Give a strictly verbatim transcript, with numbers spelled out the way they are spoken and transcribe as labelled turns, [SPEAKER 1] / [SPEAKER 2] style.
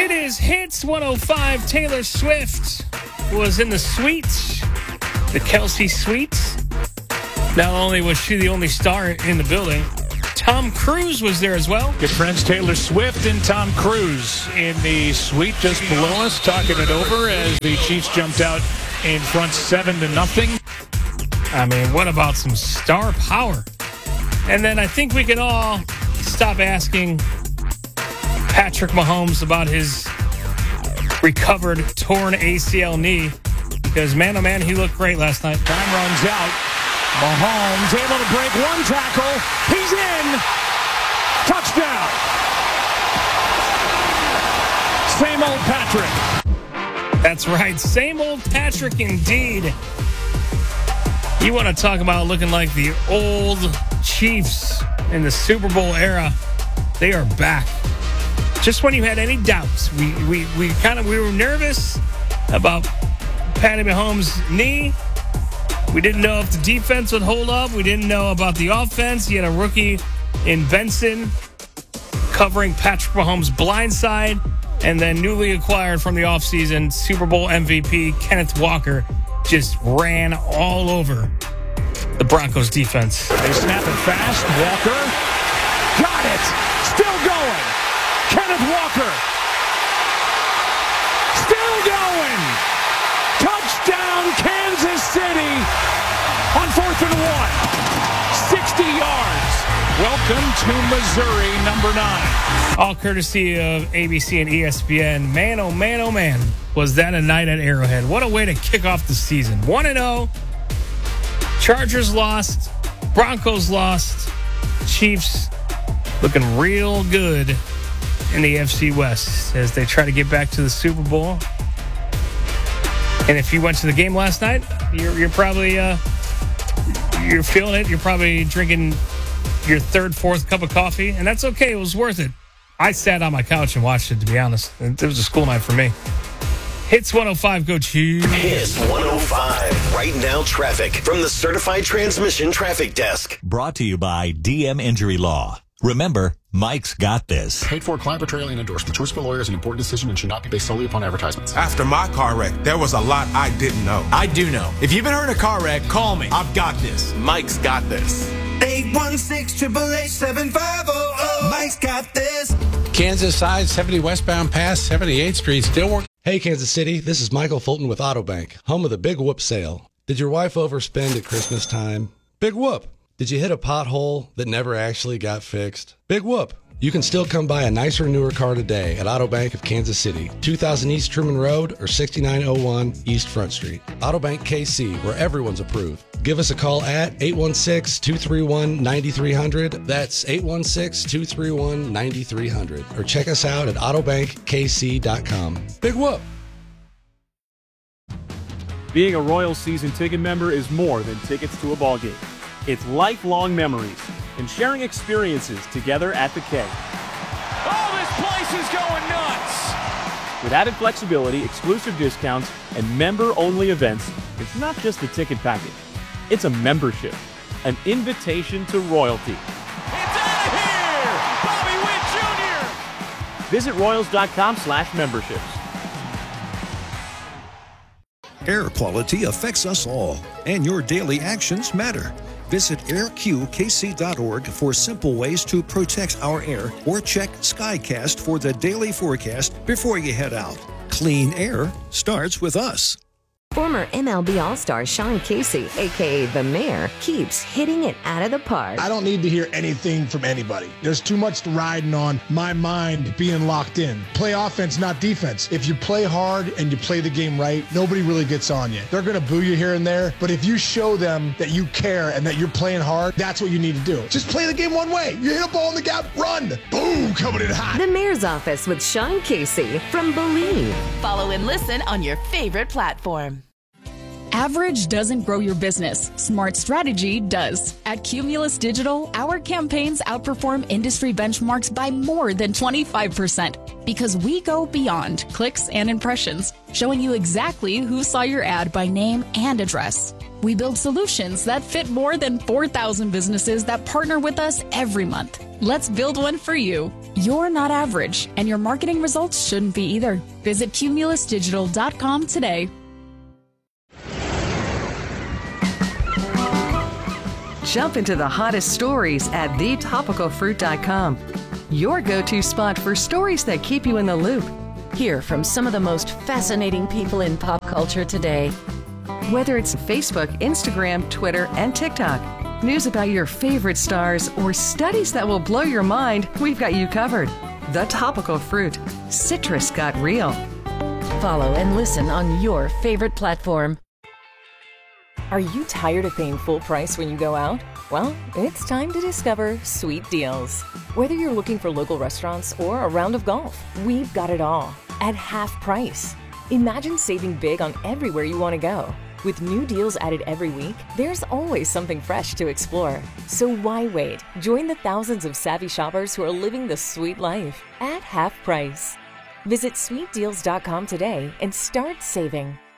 [SPEAKER 1] It is Hits one oh five. Taylor Swift was in the suite, the Kelsey suite. Not only was she the only star in the building, Tom Cruise was there as well.
[SPEAKER 2] Good friends Taylor Swift and Tom Cruise in the suite just below us, talking it over as the Chiefs jumped out in front seven to nothing.
[SPEAKER 1] I mean, what about some star power? And then I think we can all stop asking Patrick Mahomes about his recovered torn A C L knee, because man, oh man, he looked great last night.
[SPEAKER 2] Time runs out. Mahomes able to break one tackle. He's in. Touchdown. Same old Patrick.
[SPEAKER 1] That's right. Same old Patrick indeed. You want to talk about looking like the old Chiefs in the Super Bowl era. They are back. Just when you had any doubts, we we, we kind of we were nervous about Patty Mahomes' knee. We didn't know if the defense would hold up. We didn't know about the offense. You had a rookie in Benson covering Patrick Mahomes' blind side. And then newly acquired from the offseason, Super Bowl M V P Kenneth Walker just ran all over the Broncos defense.
[SPEAKER 2] They snap it fast. Walker got it. Still going. Kenneth Walker. Still going. Touchdown, Kansas City on fourth and one. sixty yards. Welcome to Missouri, number nine.
[SPEAKER 1] All courtesy of A B C and E S P N. Man, oh man, oh man, was that a night at Arrowhead. What a way to kick off the season. one and oh. Chargers lost. Broncos lost. Chiefs looking real good in the A F C West as they try to get back to the Super Bowl. And if you went to the game last night, you're, you're probably uh, you're feeling it. You're probably drinking your third, fourth cup of coffee, and that's okay. It was worth it. I sat on my couch and watched it, to be honest. It was a school night for me. Hits one oh five, go Chiefs.
[SPEAKER 3] Hits one oh five. Right now, traffic from the Certified Transmission Traffic Desk.
[SPEAKER 4] Brought to you by D M Injury Law. Remember, Mike's got this.
[SPEAKER 5] Paid for client portrayal and endorsement. Choice of a lawyer is an important decision and should not be based solely upon advertisements.
[SPEAKER 6] After my car wreck, there was a lot I didn't know.
[SPEAKER 7] I do know. If you've been hurt in a car wreck, call me. I've got this.
[SPEAKER 8] Mike's got this.
[SPEAKER 9] eight one six, eight eight eight, seven five zero zero. Mike's got this.
[SPEAKER 10] Kansas side, seventy westbound pass, seventy-eighth Street, still working.
[SPEAKER 11] Hey, Kansas City, this is Michael Fulton with Autobank, home of the Big Whoop sale. Did your wife overspend at Christmas time? Big Whoop. Did you hit a pothole that never actually got fixed? Big whoop. You can still come buy a nicer, newer car today at Autobank of Kansas City, two thousand East Truman Road or sixty-nine oh one East Front Street. Autobank K C, where everyone's approved. Give us a call at eight one six, two three one, nine three zero zero. That's eight one six, two three one, nine three zero zero. Or check us out at autobank k c dot com. Big whoop.
[SPEAKER 12] Being a Royal season ticket member is more than tickets to a ball game. It's lifelong memories and sharing experiences together at the K.
[SPEAKER 13] Oh, this place is going nuts!
[SPEAKER 12] With added flexibility, exclusive discounts, and member-only events, it's not just a ticket package. It's a membership, an invitation to royalty.
[SPEAKER 13] It's out of here! Bobby Witt Junior!
[SPEAKER 12] Visit royals dot com slash memberships.
[SPEAKER 14] Air quality affects us all, and your daily actions matter. Visit air q k c dot org for simple ways to protect our air, or check Skycast for the daily forecast before you head out. Clean air starts with us.
[SPEAKER 15] Former M L B All-Star Sean Casey, a k a. The Mayor, keeps hitting it out of the park.
[SPEAKER 16] I don't need to hear anything from anybody. There's too much riding on my mind being locked in. Play offense, not defense. If you play hard and you play the game right, nobody really gets on you. They're going to boo you here and there, but if you show them that you care and that you're playing hard, that's what you need to do. Just play the game one way. You hit a ball in the gap, run. Boom, coming in hot.
[SPEAKER 15] The Mayor's Office with Sean Casey from Believe.
[SPEAKER 17] Follow and listen on your favorite platform.
[SPEAKER 18] Average doesn't grow your business. Smart strategy does. At Cumulus Digital, our campaigns outperform industry benchmarks by more than twenty-five percent because we go beyond clicks and impressions, showing you exactly who saw your ad by name and address. We build solutions that fit more than four thousand businesses that partner with us every month. Let's build one for you. You're not average, and your marketing results shouldn't be either. Visit cumulus digital dot com today.
[SPEAKER 8] Jump into the hottest stories at the topical fruit dot com. Your go-to spot for stories that keep you in the loop.
[SPEAKER 15] Hear from some of the most fascinating people in pop culture today.
[SPEAKER 8] Whether it's Facebook, Instagram, Twitter, and TikTok, news about your favorite stars, or studies that will blow your mind, we've got you covered. The Topical Fruit. Citrus got real.
[SPEAKER 15] Follow and listen on your favorite platform.
[SPEAKER 19] Are you tired of paying full price when you go out? Well, it's time to discover Sweet Deals. Whether you're looking for local restaurants or a round of golf, we've got it all at half price. Imagine saving big on everywhere you want to go. With new deals added every week, there's always something fresh to explore. So why wait? Join the thousands of savvy shoppers who are living the sweet life at half price. Visit sweet deals dot com today and start saving.